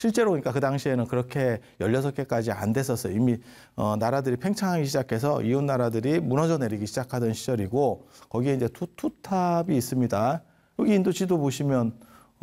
실제로 그러니까 그 당시에는 그렇게 16개까지 안 됐었어요. 이미 나라들이 팽창하기 시작해서 이웃 나라들이 무너져 내리기 시작하던 시절이고 거기에 이제 투탑이 있습니다. 여기 인도 지도 보시면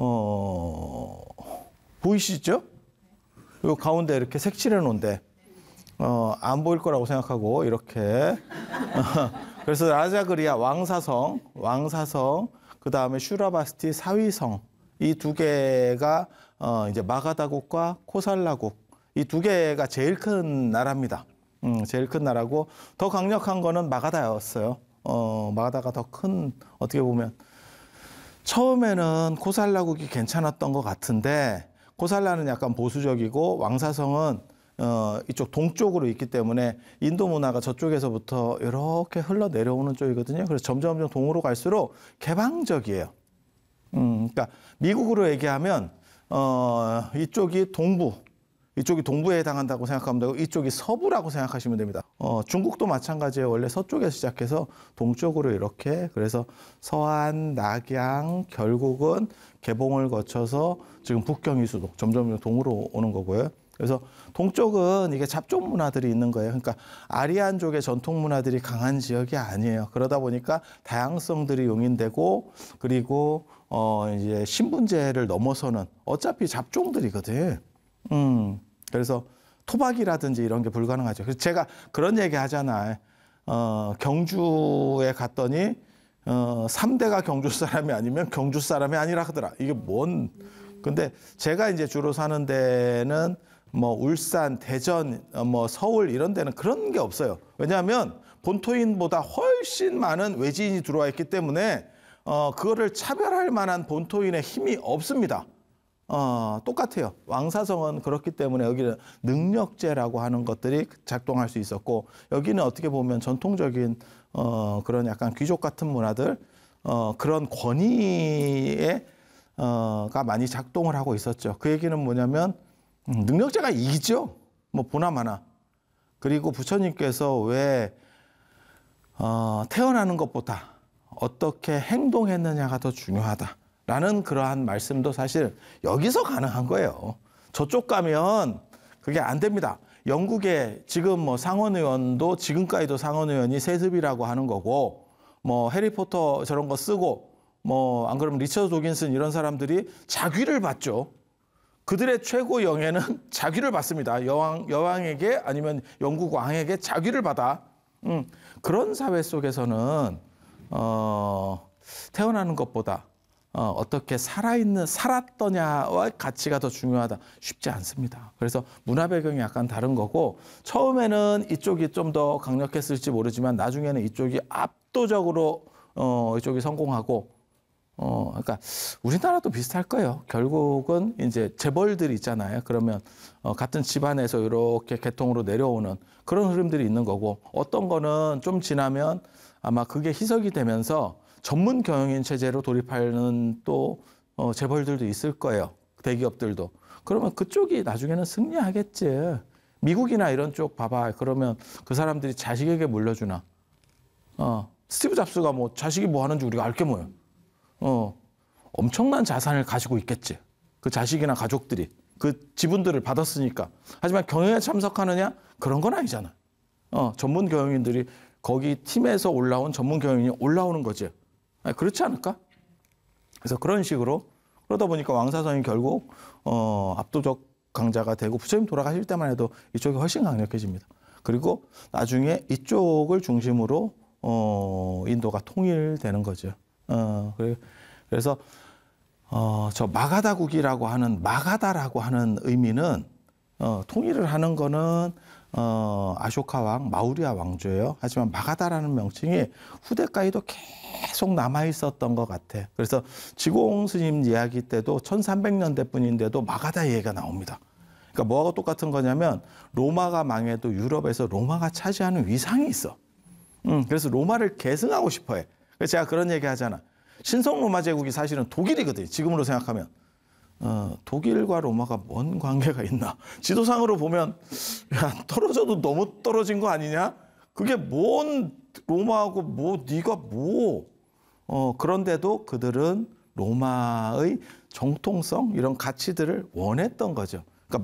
보이시죠? 요 가운데 이렇게 색칠해 놓은데 안 보일 거라고 생각하고 이렇게 그래서 라자그리아 왕사성, 그 다음에 슈라바스티 사위성 이 두 개가 이제 마가다국과 코살라국 이 두 개가 제일 큰 나라입니다. 제일 큰 나라고 더 강력한 거는 마가다였어요. 마가다가 더 큰 어떻게 보면 처음에는 코살라국이 괜찮았던 것 같은데 코살라는 약간 보수적이고 왕사성은 이쪽 동쪽으로 있기 때문에 인도 문화가 저쪽에서부터 이렇게 흘러내려오는 쪽이거든요. 그래서 점점 동으로 갈수록 개방적이에요. 그러니까 미국으로 얘기하면 이쪽이 동부에 해당한다고 생각하면 되고 이쪽이 서부라고 생각하시면 됩니다. 중국도 마찬가지예요. 원래 서쪽에서 시작해서 동쪽으로 이렇게 그래서 서안, 낙양 결국은 개봉을 거쳐서 지금 북경 이수도 점점 동으로 오는 거고요. 그래서 동쪽은 이게 잡종 문화들이 있는 거예요. 그러니까 아리안족의 전통 문화들이 강한 지역이 아니에요. 그러다 보니까 다양성들이 용인되고 그리고 이제 신분제를 넘어서는 어차피 잡종들이거든. 그래서 토박이라든지 이런 게 불가능하죠. 그래서 제가 그런 얘기 하잖아요. 경주에 갔더니 3대가 경주 사람이 아니면 경주 사람이 아니라 하더라. 이게 근데 제가 이제 주로 사는 데는 뭐 울산, 대전, 뭐 서울 이런 데는 그런 게 없어요. 왜냐하면 본토인보다 훨씬 많은 외지인이 들어와 있기 때문에 그거를 차별할 만한 본토인의 힘이 없습니다. 똑같아요. 왕사성은 그렇기 때문에 여기는 능력제라고 하는 것들이 작동할 수 있었고 여기는 어떻게 보면 전통적인 그런 약간 귀족 같은 문화들 그런 권위에 가 많이 작동을 하고 있었죠. 그 얘기는 뭐냐면 능력자가 이기죠. 뭐 보나마나. 그리고 부처님께서 왜 태어나는 것보다 어떻게 행동했느냐가 더 중요하다라는 그러한 말씀도 사실 여기서 가능한 거예요. 저쪽 가면 그게 안 됩니다. 영국에 지금 뭐 상원의원도 지금까지도 상원의원이 세습이라고 하는 거고 뭐 해리포터 저런 거 쓰고 뭐 안 그러면 리처드 도긴슨 이런 사람들이 자귀를 받죠. 그들의 최고 영예는 자귀를 받습니다. 여왕에게 아니면 영국 왕에게 자귀를 받아. 그런 사회 속에서는 태어나는 것보다 어떻게 살았더냐와 가치가 더 중요하다. 쉽지 않습니다. 그래서 문화 배경이 약간 다른 거고 처음에는 이쪽이 좀 더 강력했을지 모르지만 나중에는 이쪽이 압도적으로 이쪽이 성공하고 그러니까 우리나라도 비슷할 거예요. 결국은 이제 재벌들이 있잖아요. 그러면 같은 집안에서 이렇게 계통으로 내려오는 그런 흐름들이 있는 거고 어떤 거는 좀 지나면 아마 그게 희석이 되면서 전문 경영인 체제로 돌입하는 또 재벌들도 있을 거예요. 대기업들도. 그러면 그쪽이 나중에는 승리하겠지. 미국이나 이런 쪽 봐봐. 그러면 그 사람들이 자식에게 물려주나. 스티브 잡스가 뭐 자식이 뭐 하는지 우리가 알게 뭐예요. 엄청난 자산을 가지고 있겠지. 그 자식이나 가족들이. 그 지분들을 받았으니까. 하지만 경영에 참석하느냐? 그런 건 아니잖아. 전문 경영인들이 거기 팀에서 올라온 전문 경영인이 올라오는 거지. 아니, 그렇지 않을까? 그래서 그런 식으로 그러다 보니까 왕사성이 결국 압도적 강자가 되고 부처님 돌아가실 때만 해도 이쪽이 훨씬 강력해집니다. 그리고 나중에 이쪽을 중심으로 인도가 통일되는 거죠. 그래서 저 마가다국이라고 하는 마가다라고 하는 의미는 통일을 하는 거는 아쇼카 왕, 마우리아 왕조예요. 하지만 마가다라는 명칭이 후대까지도 계속 남아 있었던 것 같아. 그래서 지공 스님 이야기 때도 1300년대 뿐인데도 마가다 얘기가 나옵니다. 그러니까 뭐하고 똑같은 거냐면 로마가 망해도 유럽에서 로마가 차지하는 위상이 있어. 그래서 로마를 계승하고 싶어해. 그래서 제가 그런 얘기 하잖아. 신성 로마 제국이 사실은 독일이거든. 지금으로 생각하면. 독일과 로마가 뭔 관계가 있나. 지도상으로 보면 야 떨어져도 너무 떨어진 거 아니냐. 그게 뭔 로마하고 뭐 네가 뭐. 그런데도 그들은 로마의 정통성 이런 가치들을 원했던 거죠.